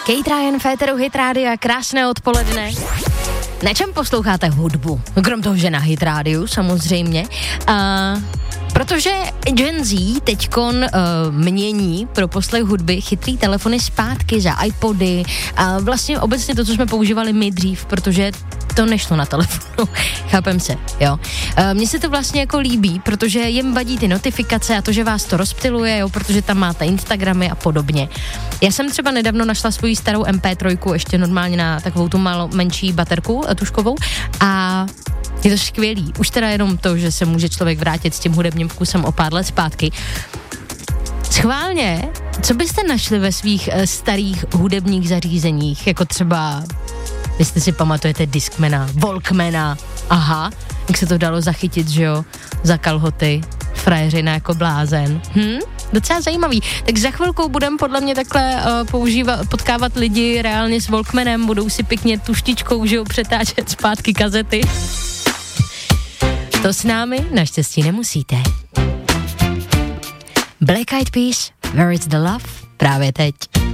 Kate Ryan, Féteru Hit Rádia, krásné odpoledne. Na čem posloucháte hudbu? Krom toho, že na Hit Rádiu, samozřejmě. Protože Gen Z teďkon mění pro poslech hudby chytrý telefony zpátky za iPody a vlastně obecně to, co jsme používali my dřív, protože to nešlo na telefonu, chápem se, jo. Mně se to vlastně jako líbí, protože jim vadí ty notifikace a to, že vás to rozptyluje, jo, protože tam máte Instagramy a podobně. Já jsem třeba nedávno našla svoji starou MP3, ještě normálně na takovou tu menší baterku tuškovou a je to skvělý. Už teda jenom to, že se může člověk vrátit s tím hudebním vkusem o pár let zpátky. Schválně, co byste našli ve svých starých hudebních zařízeních, jako třeba, jestli si pamatujete Discmana, Walkmana, aha, jak se to dalo zachytit, že jo, za kalhoty, frajeřina jako blázen. Docela zajímavý. Tak za chvilkou budeme podle mě takhle potkávat lidi reálně s Walkmanem, budou si pěkně tuštičkou, že jo, přetáčet zpátky kazety. To s námi naštěstí nemusíte. Black Eyed Peas, Where is the Love? Právě teď.